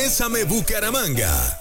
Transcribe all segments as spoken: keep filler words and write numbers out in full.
Bésame Bucaramanga.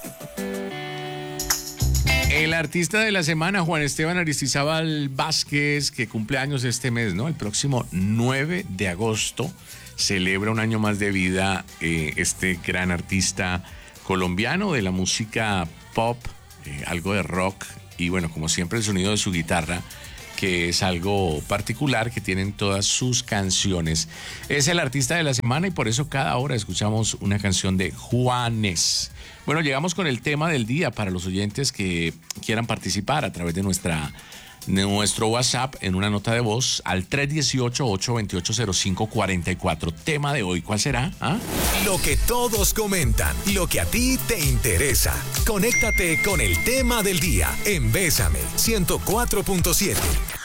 El artista de la semana, Juan Esteban Aristizábal Vázquez, que cumple años este mes, ¿no? El próximo nueve de agosto celebra un año más de vida eh, este gran artista colombiano de la música pop, eh, algo de rock y bueno, como siempre el sonido de su guitarra, que es algo particular que tienen todas sus canciones. Es el artista de la semana y por eso cada hora escuchamos una canción de Juanes. Bueno, llegamos con el tema del día para los oyentes que quieran participar a través de nuestra, de nuestro WhatsApp en una nota de voz al tres uno ocho, ocho dos ocho, cero cinco cuatro cuatro. Tema de hoy, ¿cuál será? ¿Ah? Lo que todos comentan, lo que a ti te interesa. Conéctate con el tema del día en Bésame ciento cuatro punto siete.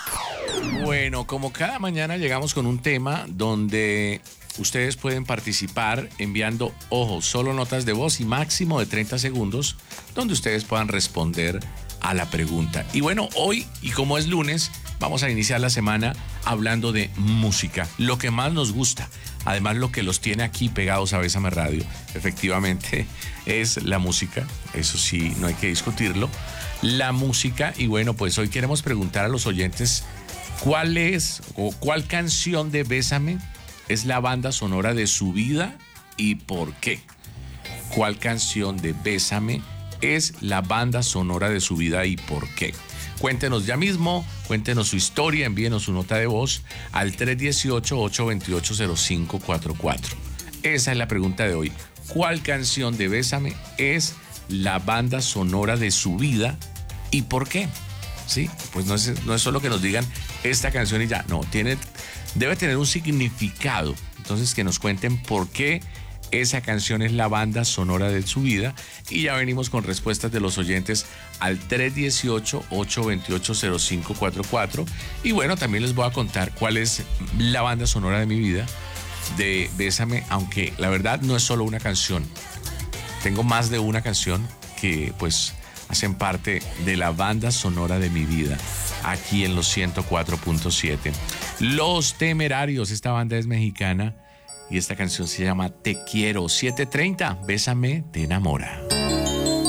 Bueno, como cada mañana llegamos con un tema donde ustedes pueden participar enviando, ojo, solo notas de voz y máximo de treinta segundos, donde ustedes puedan responder a la pregunta. Y bueno, hoy, y como es lunes, vamos a iniciar la semana hablando de música, lo que más nos gusta. Además, lo que los tiene aquí pegados a Bésame Radio, efectivamente, es la música. Eso sí, no hay que discutirlo. La música, y bueno, pues hoy queremos preguntar a los oyentes cuál es o cuál canción de Bésame es la banda sonora de su vida y por qué. ¿Cuál canción de Bésame es la banda sonora de su vida y por qué? Cuéntenos ya mismo, cuéntenos su historia, envíenos su nota de voz al tres uno ocho, ocho dos ocho, cero cinco cuatro cuatro. Esa es la pregunta de hoy. ¿Cuál canción de Bésame es la banda sonora de su vida y por qué? Sí, pues no es, no es solo que nos digan esta canción y ya, no, tiene, debe tener un significado. Entonces que nos cuenten por qué esa canción es la banda sonora de su vida y ya venimos con respuestas de los oyentes al tres uno ocho, ocho dos ocho, cero cinco cuatro cuatro. Y bueno, también les voy a contar cuál es la banda sonora de mi vida de Bésame, aunque la verdad no es solo una canción. Tengo más de una canción que pues hacen parte de la banda sonora de mi vida aquí en los ciento cuatro punto siete. Los Temerarios, esta banda es mexicana y esta canción se llama Te Quiero. Siete treinta, Bésame, te enamora.